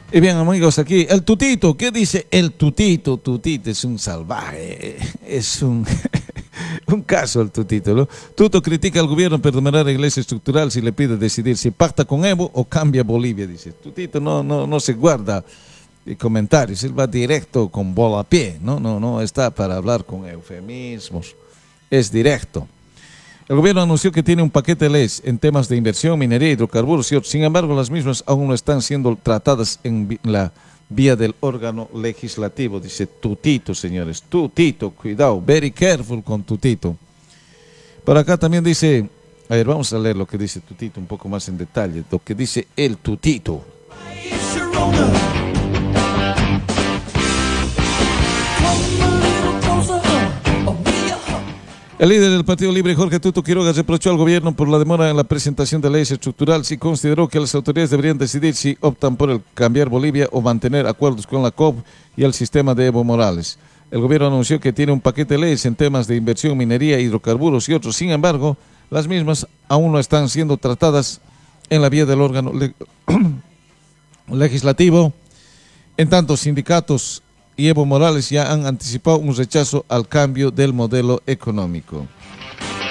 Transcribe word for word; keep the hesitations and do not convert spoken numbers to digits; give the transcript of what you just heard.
Y bien, amigos, aquí el Tutito, ¿qué dice el Tutito? Tutito es un salvaje, es un, un caso el Tutito, ¿no? Tuto critica al gobierno por demorar la iglesia estructural si le pide decidir si pacta con Evo o cambia Bolivia, dice. Tutito no, no, no se guarda comentarios, él va directo con bola a pie, ¿no? No, no está para hablar con eufemismos, es directo. El gobierno anunció que tiene un paquete de leyes en temas de inversión, minería, hidrocarburos y otros. Sin embargo, las mismas aún no están siendo tratadas en la vía del órgano legislativo. Dice Tutito, señores. Tutito, cuidado, very careful con Tutito. Por acá también dice, a ver, vamos a leer lo que dice Tutito un poco más en detalle. Lo que dice el Tutito. El líder del Partido Libre, Jorge Tuto Quiroga, reprochó al gobierno por la demora en la presentación de leyes estructurales y consideró que las autoridades deberían decidir si optan por el cambiar Bolivia o mantener acuerdos con la C O P y el sistema de Evo Morales. El gobierno anunció que tiene un paquete de leyes en temas de inversión, minería, hidrocarburos y otros. Sin embargo, las mismas aún no están siendo tratadas en la vía del órgano le legislativo. En tanto, sindicatos y Evo Morales ya han anticipado un rechazo al cambio del modelo económico.